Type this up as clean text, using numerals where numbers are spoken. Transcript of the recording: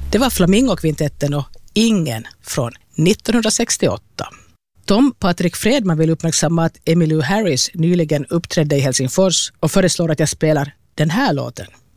Det var Flamingokvintetten och Ingen från 1968. Tom Patrik Fredman vill uppmärksamma att Emmylou Harris nyligen uppträdde i Helsingfors och föreslår att jag spelar den här låten.